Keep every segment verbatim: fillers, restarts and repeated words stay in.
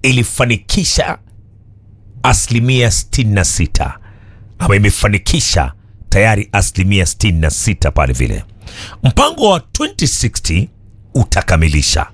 ilifanikisha asilimia sitini na sita ama imefanikisha tayari asilimia sitini na sita pale vile. Mpango wa twenty sixty utakamilisha.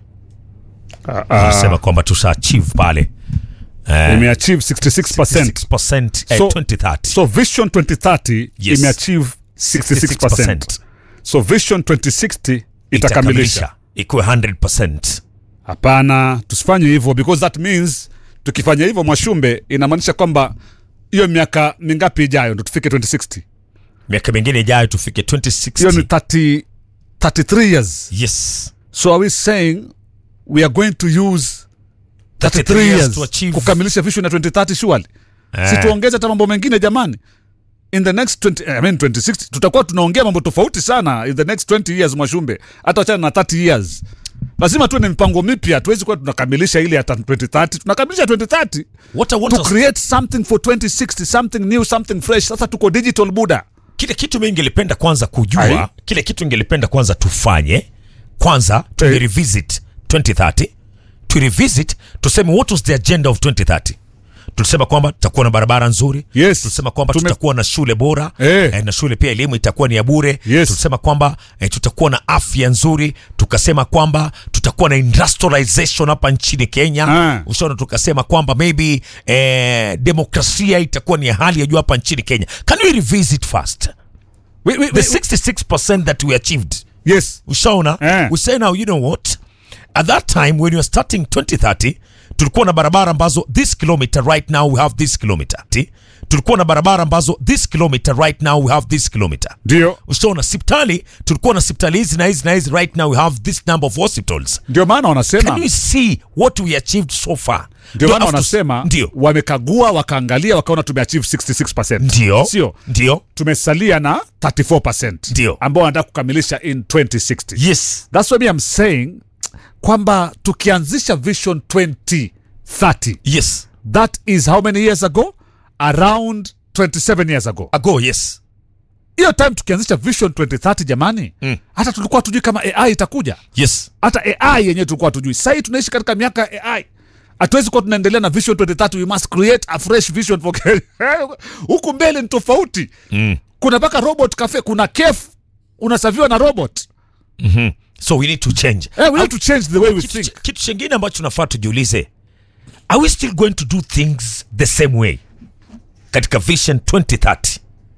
Unasema kwamba tusha achieve pale. Uh, imeachieve sixty-six percent. sixty-six percent at so, twenty thirty. So Vision twenty thirty yes. imeachieve sixty-six percent. So Vision twenty sixty itakamilisha ikuwe one hundred percent. Hapana, tusifanye hivyo because that means tukifanya hivyo Mwashumbe inamaanisha kwamba hiyo miaka mingapi ijayo ndo tufike twenty sixty? Miaka mingine ijayo tufike twenty sixty. Hiyo ni thirty, thirty-three years. Yes. So are we saying we are going to use thirty-three years to achieve kukamilisha vision ya twenty thirty surely? Eh. Si tuongeze hata mambo mengine jamani. In the next twenty, I mean twenty sixty tutakuwa tunaongea mambo tofauti sana in the next twenty years Mwashumbe. Hata achana na thirty years. Lazima tuwe na mpango mipya, tuwezi kuwa tunakamilisha ile ya twenty thirty, tunakamilisha twenty thirty. What I want to create something for twenty sixty, something new, something fresh. Sasa tuko digital buda. Kile kitu mimi ningelipenda kwanza kujua, Aye. Kile kitu ningelipenda kwanza tufanye, kwanza tu hey. revisit twenty thirty, tu revisit, tuseme what was the agenda of twenty thirty. Tulisema kwamba tutakuwa na barabara nzuri. Yes. Tulisema kwamba Tume... tutakuwa na shule bora. Hey. Eh, na shule pia elimu itakuwa ni ya bure. Yes. Tulisema kwamba eh, tutakuwa na afya nzuri. Tukasema kwamba tutakuwa na industrialization hapa nchini Kenya. Ah. Ushaona, tukasema kwamba maybe eh, demokrasia itakuwa ni hali ya juu hapa nchini Kenya. Can we revisit first? We, we, the we, sixty-six percent that we achieved. Yes. Ushaona? Ah. We say now, you know what? At that time when you were starting twenty thirty, tulikuwa na barabara ambazo this kilometer right now we have this kilometer. Tulikuwa na barabara ambazo this kilometer right now we have this kilometer. Ndio. Ushaona, hospitali tulikuwa na hospitali hizi na hizi na hizi, right now we have this number of hospitals. Ndio maana wanasema, can you see what we achieved so far? Ndio maana wanasema ndio wamekagua wakaangalia wakaona tumeachieve sixty-six percent. Ndio. Sio? Ndio. Tumesalia na thirty-four percent. Ndio. Ambao wanataka kukamilisha in twenty sixty. Yes. That's why I'm saying kwamba tukianzisha vision twenty thirty. Yes. That is how many years ago? Around twenty-seven years ago. Ago, yes. Hiyo time tukianzisha vision twenty thirty jamani, mm. hata tulikuwa tujui kama A I itakuja. Yes. Hata A I yenyewe tulikuwa tujui. Sasa tunaishi katika miaka ya A I. Hatuwezi kuwa tunaendelea na vision twenty thirty. We must create a fresh vision for Kenya. Huku mbele ni tofauti. Mm. Kuna paka robot cafe, kuna cafe unasaviwa na robot. Mhm. So we need to change. Yeah, we need to change the way we kitu, think. Kitu kingine ambacho tunafaa tujiulize, are we still going to do things the same way katika vision twenty thirty?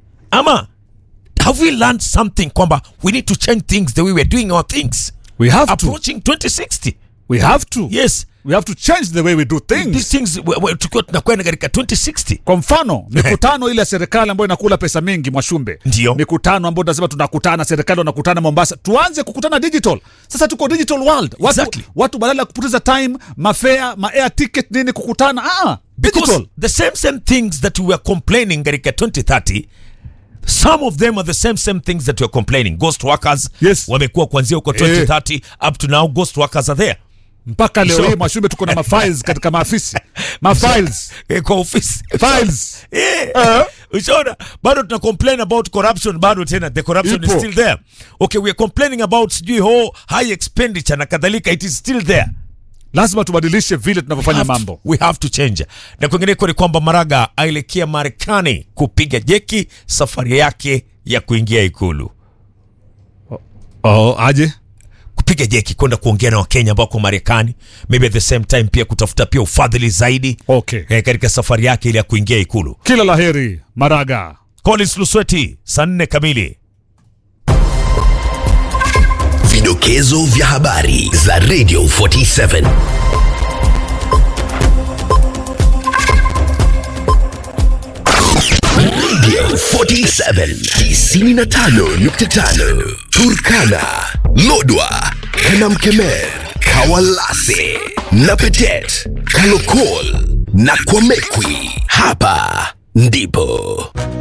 Ama have we learned something kwamba we need to change things the way we're doing our things? We have approaching to. twenty sixty. We have to. Yes. We have to change the way we do things. These things tukiwa tunakwenda katika twenty sixty. Kwa mfano, mikutano ile ya serikali ambayo inakula pesa mingi Mwashumbe. Ndio. Mikutano ambayo tunasema tunakutana, serikali wanakutana Mombasa. Tuanze kukutana digital. Sasa tuko digital world. Watu, exactly. Watu badala ya kupoteza time, mafare, ma air ticket nini kukutana. Ah, because digital. The same same things that we were complaining katika twenty thirty, some of them are the same same things that we are complaining. Ghost workers. Yes. Wamekuwa kuanzia huko twenty thirty eh. Up to now ghost workers are there. Mpaka leo hii Mwashumbe tuko na mafiles katika maafisi. Mafiles kwa office. Files. Eh. Uh-huh. Ushaona, bado tuna complain about corruption, bado tena the corruption Ipo. is still there. Okay, we are complaining about sijui ho high expenditure na kadhalika, it is still there. Lazima tubadilishe vile tunavyofanya mambo. We have to change. Na kwingineko ni kwamba Maraga aelekea Marekani kupiga jeki safari yake ya kuingia Ikulu. Oh, oh aje? Kupiga jeki kwenda kuongea na Wakenya ambao kwa Marekani, maybe at the same time pia kutafuta pia ufadhili zaidi. Okay. Eh, katika safari yake ile ya kuingia Ikulu. Kila laheri Maraga. Collins Lusweti, saa nne kamili. Vidokezo vya habari za Radio forty-seven. Radio forty-seven tisini na tano nukta tano Turkana, Lodwa, Kanamkemer, Kawalase, Napetet, Kalokol na Kwamekwi. Hapa ndipo